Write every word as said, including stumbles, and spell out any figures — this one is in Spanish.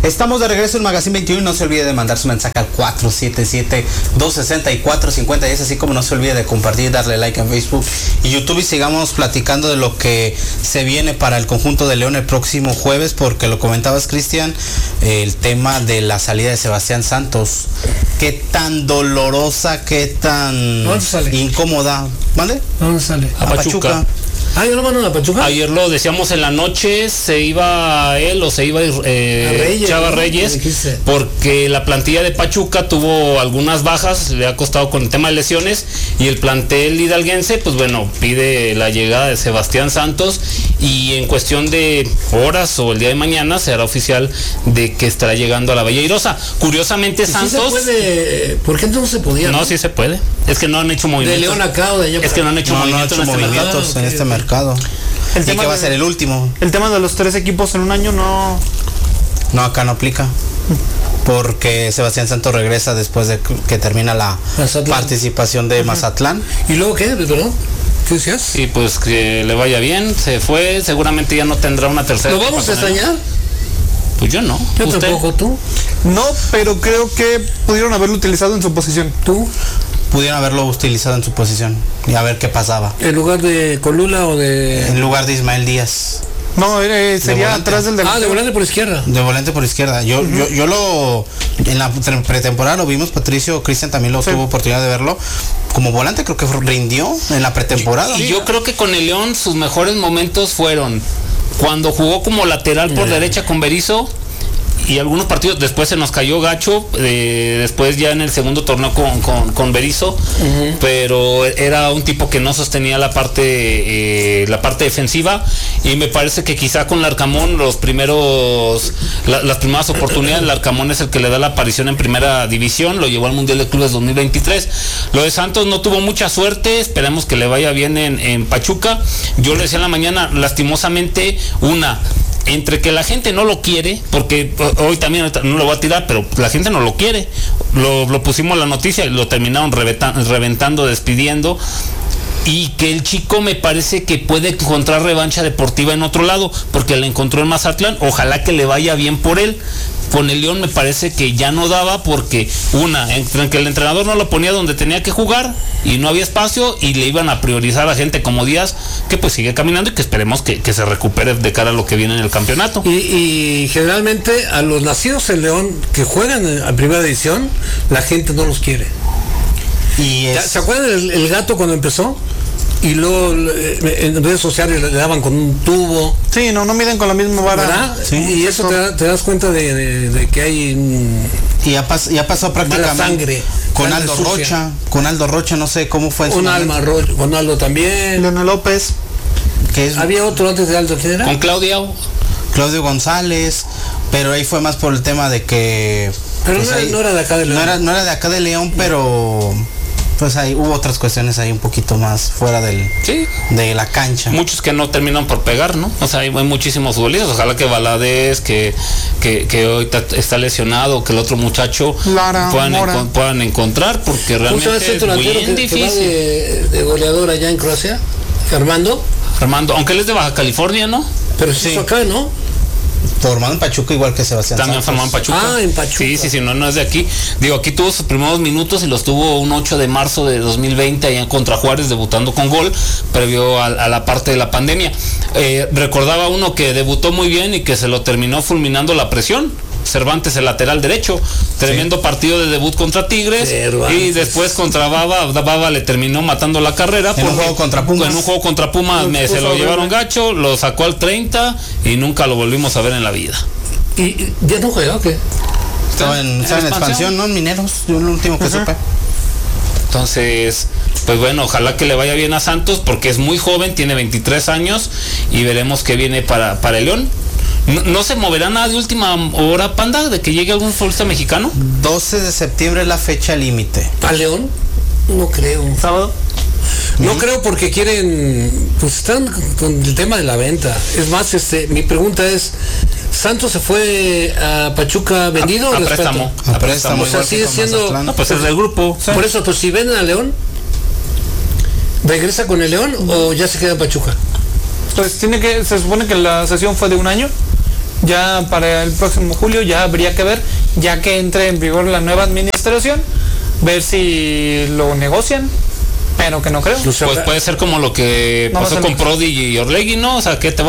Estamos de regreso en Magazine veintiuno y no se olvide de mandar su mensaje al cuatro siete siete, dos seis cuatro, cinco cero diez, así como no se olvide de compartir, darle like en Facebook y YouTube, y sigamos platicando de lo que se viene para el conjunto de León el próximo jueves, porque lo comentabas, Cristian, el tema de la salida de Sebastián Santos. Qué tan dolorosa, qué tan incómoda. ¿Vale? ¿Dónde sale? A, a Pachuca. Pachuca. Ah, ¿yo lo mando a Pachuca? Ayer lo decíamos en la noche, se iba él o se iba eh, Reyes, Chava ¿no? Reyes, porque la plantilla de Pachuca tuvo algunas bajas, le ha costado con el tema de lesiones, y el plantel hidalguense, pues bueno, pide la llegada de Sebastián Santos, y en cuestión de horas o el día de mañana se hará oficial de que estará llegando a la Bella Airosa. Curiosamente, Santos... ¿Sí se puede? ¿Por qué no se podía? No, ¿no? Sí se puede. Es que no han hecho movimientos. De León acá o de allá. Es que no han hecho no, movimientos, no han hecho en, movimientos este en este mercado. mercado. El ¿Y tema que va de, a ser el último? El tema de los tres equipos en un año no... No, acá no aplica. Porque Sebastián Santos regresa después de que termina la Mazatlán. participación de uh-huh. Mazatlán. ¿Y luego qué? ¿Perdón? ¿Qué decías? Y pues que le vaya bien, se fue, seguramente ya no tendrá una tercera. ¿Lo vamos a extrañar? Pues yo no. Yo ¿Usted? tampoco, ¿tú? No, pero creo que pudieron haberlo utilizado en su posición. ¿Tú? Pudieron haberlo utilizado en su posición y a ver qué pasaba. ¿En lugar de Colula o de...? En lugar de Ismael Díaz. No, eh, sería atrás del delantero. Ah, de volante por izquierda. De volante por izquierda. Yo, uh-huh. yo, yo lo... En la pretemporada lo vimos, Patricio, Cristian también lo sí. tuvo oportunidad de verlo. Como volante creo que rindió en la pretemporada. Y, y yo creo que con el León sus mejores momentos fueron cuando jugó como lateral por uh-huh. derecha con Berizzo, y algunos partidos después se nos cayó gacho, eh, después ya en el segundo torneo con, con, con Berizzo, uh-huh. pero era un tipo que no sostenía la parte eh, la parte defensiva, y me parece que quizá con Larcamón los primeros la, las primeras oportunidades, Larcamón es el que le da la aparición en primera división, lo llevó al Mundial de Clubes dos mil veintitrés. Lo de Santos no tuvo mucha suerte, esperemos que le vaya bien en, en Pachuca. Yo le decía en la mañana, lastimosamente, una entre que la gente no lo quiere, porque hoy también no lo voy a tirar, pero la gente no lo quiere, lo, lo pusimos en la noticia y lo terminaron reventando, reventando, despidiendo, y que el chico me parece que puede encontrar revancha deportiva en otro lado, porque la encontró en Mazatlán, ojalá que le vaya bien por él. Con el León me parece que ya no daba, porque una, entre que el entrenador no lo ponía donde tenía que jugar y no había espacio, y le iban a priorizar a gente como Díaz, que pues sigue caminando y que esperemos que, que se recupere de cara a lo que viene en el campeonato. Y, y generalmente a los nacidos en León que juegan en primera división, la gente no los quiere. Y es... ¿Se acuerdan el, el gato cuando empezó? Y luego en redes sociales le daban con un tubo. Sí, no, no miden con la misma vara. Sí. Y eso te, da, te das cuenta de, de, de que hay un... Y ya, pas, ya pasó prácticamente sangre, con sangre Aldo sucia. Rocha, con Aldo Rocha, no sé cómo fue. Con Alma Rocha, con Aldo también. Leonel López. Que es, había otro antes de Aldo, ¿quién era? Con Claudio. Claudio González, pero ahí fue más por el tema de que... Pero pues no, ahí, no era de acá de León. No era, no era de acá de León, pero... Pues ahí hubo otras cuestiones ahí un poquito más fuera del sí. de la cancha. Muchos que no terminan por pegar, ¿no? O sea, hay, hay muchísimos futbolistas. Ojalá que Valadez, que, que, que hoy está lesionado, que el otro muchacho Lara, puedan, enco puedan encontrar, porque realmente es bien que, difícil. Que de, de goleador allá en Croacia, Armando. Armando, aunque él es de Baja California, ¿no? Pero sí, sí. acá, ¿no? Formado en Pachuca igual que Sebastián También formado en Pachuca. Ah, en Pachuca. Sí, sí, sí, no, no es de aquí. Digo, aquí tuvo sus primeros minutos y los tuvo un ocho de marzo de dos mil veinte allá contra Juárez, debutando con gol, previo a, a la parte de la pandemia. Eh, recordaba uno que debutó muy bien y que se lo terminó fulminando la presión. Cervantes, el lateral derecho, tremendo sí. partido de debut contra Tigres, Cervantes. Y después contra Baba, Baba le terminó matando la carrera en un juego contra Pumas. En un juego contra Pumas me, se lo llevaron gacho, lo sacó al treinta y nunca lo volvimos a ver en la vida. ¿Y, y ya no juega o qué? Estaba en, estaba en expansión, ¿no? En Mineros, yo lo último que uh-huh. supe. Entonces, pues bueno, ojalá que le vaya bien a Santos, porque es muy joven, tiene veintitrés años, y veremos qué viene para, para el León. No, ¿No se moverá nada de última hora, Panda, de que llegue algún futbolista mexicano? doce de septiembre es la fecha límite. ¿A León? No creo. ¿Sábado? No ¿Mm? creo, porque quieren, pues están con el tema de la venta. Es más, este, mi pregunta es, ¿Santos se fue a Pachuca vendido a, o a préstamo? A préstamo. O sea, sigue siendo... No, pues es del grupo. Sí. Por eso, pues si venden a León, ¿regresa con el León o ya se queda en Pachuca? Pues tiene que, se supone que la sesión fue de un año Ya para el próximo julio ya habría que ver, ya que entre en vigor la nueva administración, ver si lo negocian, pero que no creo. Pues puede ser como lo que no pasó con Prodi y Orlegui, ¿no? O sea, que te vas